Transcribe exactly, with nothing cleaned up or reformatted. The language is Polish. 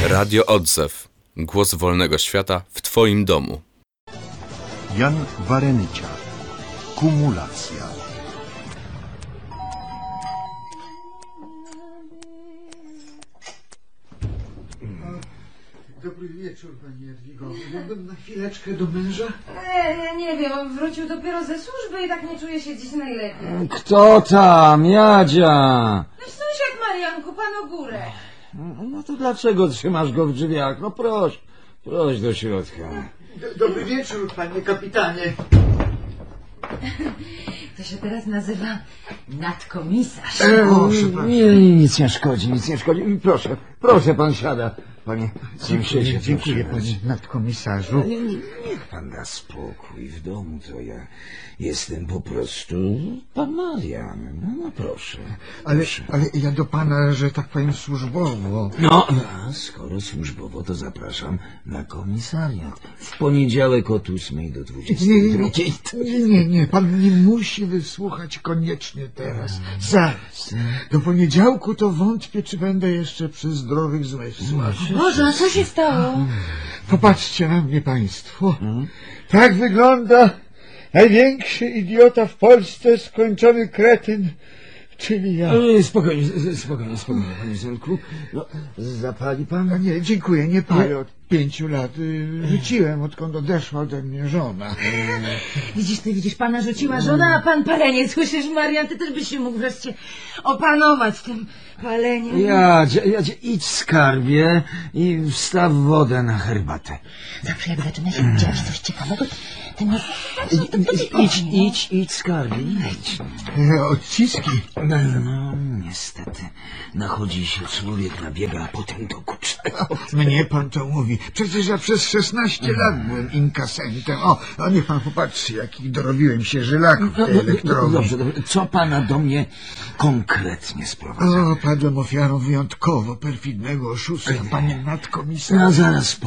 Radio Odzew. Głos wolnego świata w Twoim domu. Jan Warenycia. Kumulacja. Dobry wieczór, pani Jadwigo. Mógłbym na chwileczkę do męża? E, nie wiem, on wrócił dopiero ze służby i tak nie czuje się dziś najlepiej. Kto tam? Jadzia! No sąsiad Marianku, pan Ogórek. No to dlaczego trzymasz go w drzwiach? No proś, proś do środka. Do, dobry wieczór, panie kapitanie. To się teraz nazywa nadkomisarz. E, O, przepraszam. nie, nie, nic nie szkodzi, nic nie szkodzi. Proszę, proszę, pan siada. Panie sąsiedzie, Dziękuję, proszę. panie nadkomisarzu. Nie, nie, niech pan da spokój. W domu to ja jestem po prostu pan Marian. No, no proszę. Ale, proszę. ale ja do pana, że tak powiem, służbowo. No, a skoro służbowo, to zapraszam na komisariat. W poniedziałek od ósmej do dwudziestej Nie, nie, drugiej. nie, nie, nie, pan nie musi wysłuchać koniecznie teraz. Zaraz. Do poniedziałku to wątpię, czy będę jeszcze przy zdrowych zmysłach. Boże, a co się stało? Popatrzcie na mnie państwo. Tak wygląda największy idiota w Polsce, skończony kretyn, czyli ja. E, Spokojnie, s- spokojnie, spokojnie, panie synku. No, zapali A pan? nie, dziękuję, nie palę od pięciu lat. Y, Rzuciłem, odkąd odeszła ode mnie żona. Widzisz, ty widzisz, pana rzuciła żona, a pan palenie. Słyszysz, Marian, ty też byś się mógł wreszcie opanować tym paleniem. Jadzie, jadzie, idź skarbie i wstaw wodę na herbatę. Zawsze jak zaczyna się dziać coś ciekawego, to nie... Idź, idź, idź skarbie, idź. E, Odciski. No, no, niestety, nachodzi się człowiek na biega, a potem dokucza. Mnie pan to mówi. Przecież ja przez szesnaście lat byłem inkasentem. O, no niech pan popatrzy, jakich dorobiłem się żylaków No, tej no, no, elektrowni. dobrze, dobrze, co pana do mnie konkretnie sprowadza? O, padłem ofiarą wyjątkowo perfidnego oszustwa, panie nadkomisarzu. No zaraz